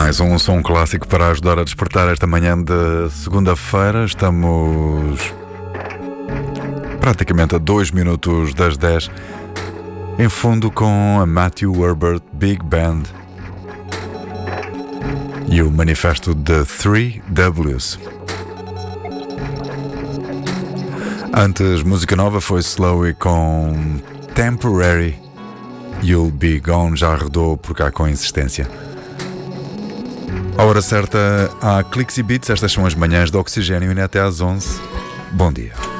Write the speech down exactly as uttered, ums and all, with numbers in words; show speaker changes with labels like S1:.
S1: Mais um som clássico para ajudar a despertar esta manhã de segunda-feira. Estamos praticamente a dois minutos das dez. Em fundo com a Matthew Herbert Big Band e o manifesto de três Ws. Antes, música nova foi Slowy com Temporary. You'll Be Gone já rodou por cá com insistência. A hora certa há Clicks e Beats. Estas são as manhãs de Oxigênio e até às onze. Bom dia.